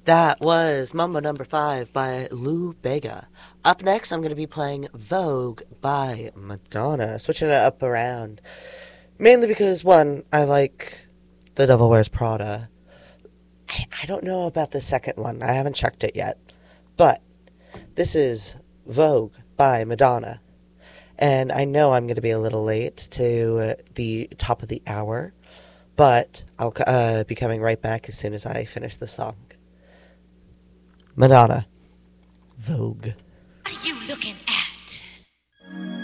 That was Mambo Number 5 by Lou Bega. Up next, I'm going to be playing Vogue by Madonna, switching it up around. Mainly because, one, I like The Devil Wears Prada. I don't know about the second one. I haven't checked it yet. But this is Vogue by Madonna. And I know I'm going to be a little late to the top of the hour, but I'll be coming right back as soon as I finish the song. Madonna, Vogue.